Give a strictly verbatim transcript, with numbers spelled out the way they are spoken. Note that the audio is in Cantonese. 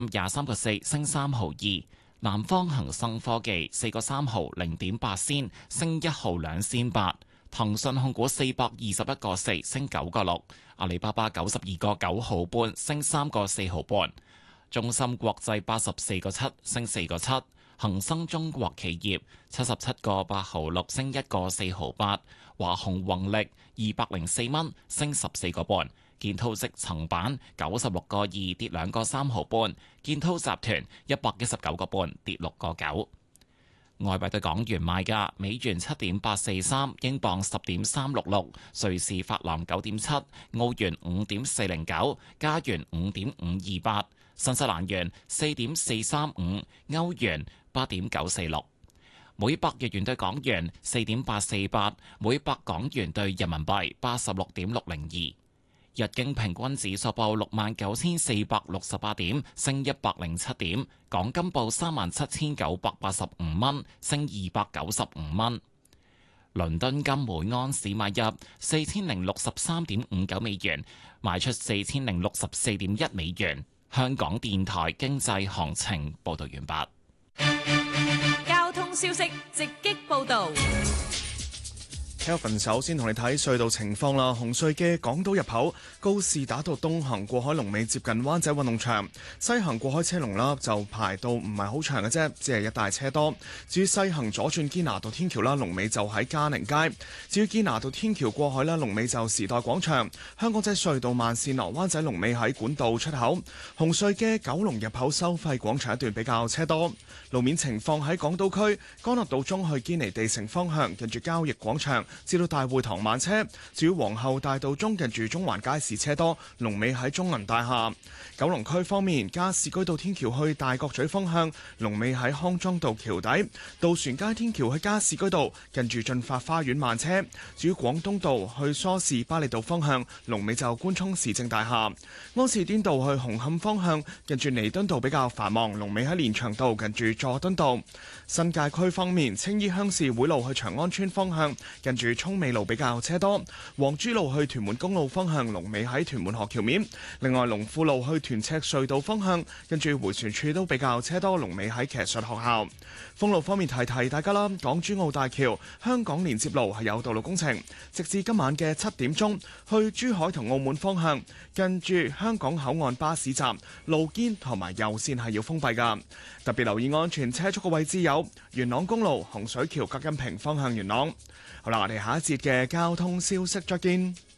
廿三個四升三毫二。南方恒生科技四個三毫零點八仙，升一毫兩仙八。騰訊控股四百二十一個四升九個六。阿里巴巴九十二個九毫半升三個四毫半。中芯國際八十四個七升四個七。恒生中國企業七十七個八毫六升一個四毫八。華虹宏力二百零四蚊升十四個半。建滔積層板九十六個二跌兩個三毫半。建滔集團一百一十九個半跌六個九。外幣對港元賣價：美元七點八四三，英鎊十點三六六，瑞士法郎九點七，澳元五點四零九，加元五點五二八，新西蘭元四點四三五，歐元八點九四六。每百日元對港元四點八四八，每百港元對人民幣八十六點六零二。日經平均指數報六萬九千四百六十八點，升一百零七點。港金報三萬七千九百八十五蚊，升二百九十五蚊。倫敦金每安士買入四千零六十三點五九美元，賣出四千零六十四點一美元。香港電台經濟行情報道完畢。交通消息直擊報道。 Kelvin 首先同你睇隧道情況啦。紅隧嘅港島入口告士打道東行過海龍尾接近灣仔運動場，西行過海車龍啦就排到唔係好長嘅啫，只係一大車多。至於西行左轉堅拿道天橋啦，龍尾就喺嘉寧街。至於堅拿道天橋過海啦，龍尾就時代廣場。香港仔隧道慢線落灣仔龍尾喺管道出口。紅隧嘅九龍入口收費廣場一段比較車多。路面情況喺港島區干諾道中去堅尼地城方向，近住交易廣場至到大會堂慢車。至於皇后大道中近住中環街市車多，龍尾喺中銀大廈。九龍區方面，加士居道天橋去大角咀方向，龍尾喺康莊道橋底。渡船街天橋去加士居道近住駿發花園慢車。至於廣東道去梳士巴利道方向，龍尾就官涌市政大廈。柯士甸道去紅磡方向，近住彌敦道比較繁忙，龍尾喺連翔道近住佐敦道。新界區方面，青衣鄉事會路去長安村方向，近住涌美路比較車多。黃珠路去屯門公路方向，龍尾喺屯門河橋面。另外，龍富路去屯赤隧道方向，跟住迴旋處都比較車多，龍尾喺騎術學校。封路方面提提大家啦，港珠澳大橋香港連接路係有道路工程，直至今晚嘅七點鐘，去珠海同澳門方向，近住香港口岸巴士站路肩同埋右線係要封閉噶。特別留意安全車速嘅位置有元朗公路洪水橋隔音屏方向元朗。好啦，我哋下一節嘅交通消息再見。